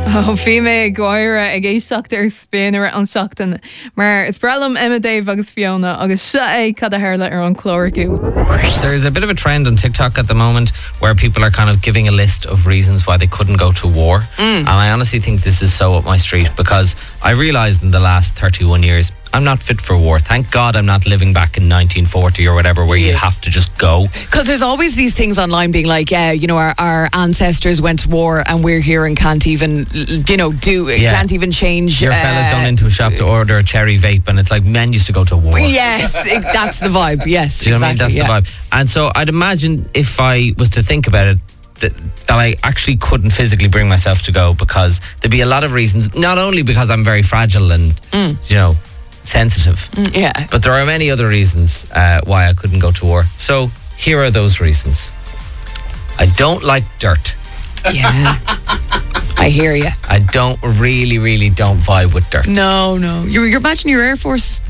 Bhí mé gáire ag éisteachta ar spéanar an seachtain, mar is brelam Emma Dave agus Fiona agus se é cad a hairla ar an chlóraú. There's a bit of a trend on TikTok at the moment where people are kind of giving a list of reasons why they couldn't go to war. And I honestly think this is so up my street because I realised in the last 31 years I'm not fit for war. Thank God I'm not living back in 1940 or whatever where you have to just go. Because there's always these things online being like, our ancestors went to war and we're here and can't even, can't even change. Your fella's gone into a shop to order a cherry vape and it's like, men used to go to war. Yes, that's the vibe. Yes, do you know what I mean? That's the vibe. And so I'd imagine if I was to think about it, that I actually couldn't physically bring myself to go because there'd be a lot of reasons, not only because I'm very fragile and, sensitive. But there are many other reasons why I couldn't go to war. So here are those reasons. I don't like dirt. Yeah. I hear you. I don't really don't vibe with dirt. No. You're imagining your Air Force.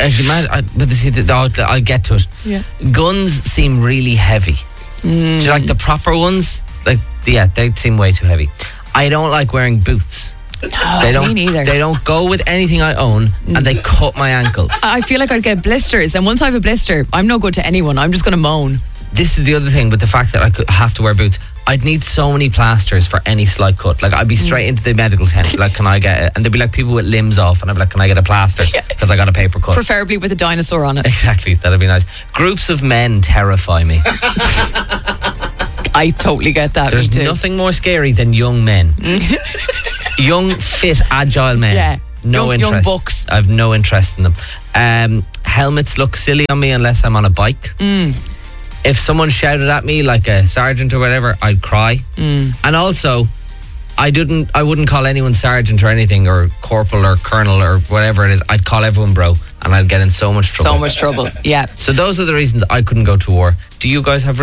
I'll get to it. Yeah. Guns seem really heavy. Do you like the proper ones? They seem way too heavy. I don't like wearing boots. No, me neither. They don't go with anything I own and they cut my ankles. I feel like I'd get blisters, and once I have a blister, I'm no good to anyone. I'm just going to moan. This is the other thing with the fact that I could have to wear boots. I'd need so many plasters for any slight cut. Like, I'd be straight into the medical tent. Like, can I get it? And there'd be like people with limbs off, and I'd be like, can I get a plaster? Because I got a paper cut. Preferably with a dinosaur on it. Exactly, that'd be nice. Groups of men terrify me. I totally get that. There's nothing more scary than young men. Young, fit, agile men. Yeah. No interest. Young bucks. I've no interest in them. Helmets look silly on me unless I'm on a bike. If someone shouted at me like a sergeant or whatever, I'd cry. And also, I wouldn't call anyone sergeant or anything, or corporal or colonel or whatever it is. I'd call everyone bro, and I'd get in so much trouble. So much trouble, yeah. So those are the reasons I couldn't go to war. Do you guys have